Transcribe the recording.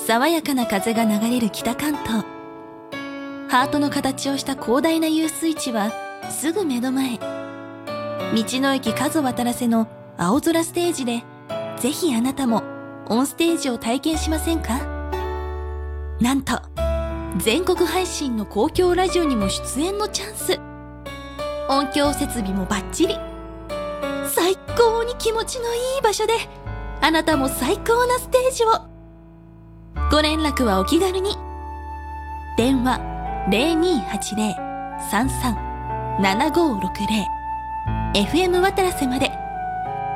爽やかな風が流れる北関東。ハートの形をした広大な遊水地はすぐ目の前。道の駅加須渡良瀬の青空ステージで、ぜひあなたもオンステージを体験しませんか？なんと全国配信の公共ラジオにも出演のチャンス。音響設備もバッチリ。最高に気持ちのいい場所で、あなたも最高なステージを。ご連絡はお気軽に。電話 0280-33-7560 FM 渡良瀬まで。